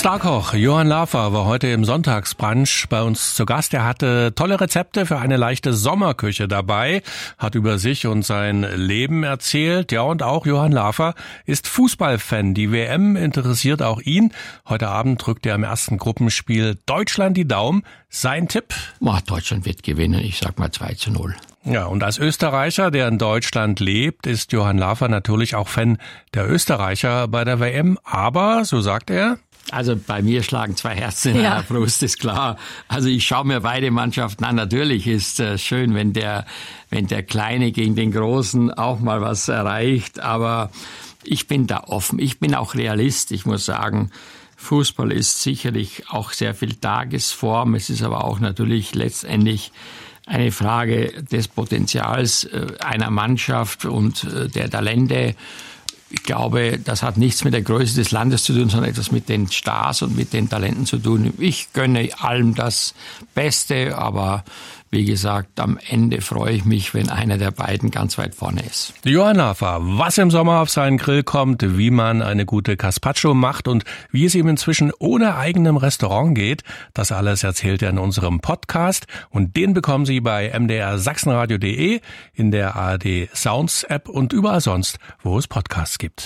Starkoch Johann Lafer war heute im Sonntagsbrunch bei uns zu Gast. Er hatte tolle Rezepte für eine leichte Sommerküche dabei, hat über sich und sein Leben erzählt. Ja, und auch Johann Lafer ist Fußballfan. Die WM interessiert auch ihn. Heute Abend drückt er im ersten Gruppenspiel Deutschland die Daumen. Sein Tipp? Deutschland wird gewinnen. Ich sag mal 2:0. Ja, und als Österreicher, der in Deutschland lebt, ist Johann Lafer natürlich auch Fan der Österreicher bei der WM. Aber, so sagt er, also bei mir schlagen zwei Herzen in einer Brust, ist klar. Also ich schaue mir beide Mannschaften an. Natürlich ist schön, wenn der Kleine gegen den Großen auch mal was erreicht. Aber ich bin da offen. Ich bin auch Realist. Ich muss sagen, Fußball ist sicherlich auch sehr viel Tagesform. Es ist aber auch natürlich letztendlich eine Frage des Potenzials einer Mannschaft und der Talente. Ich glaube, das hat nichts mit der Größe des Landes zu tun, sondern etwas mit den Stars und mit den Talenten zu tun. Ich gönne allem das Beste, aber wie gesagt, am Ende freue ich mich, wenn einer der beiden ganz weit vorne ist. Johann Lafer, was im Sommer auf seinen Grill kommt, wie man eine gute Carpaccio macht und wie es ihm inzwischen ohne eigenem Restaurant geht, das alles erzählt er in unserem Podcast. Und den bekommen Sie bei mdrsachsenradio.de, in der ARD Sounds App und überall sonst, wo es Podcasts gibt.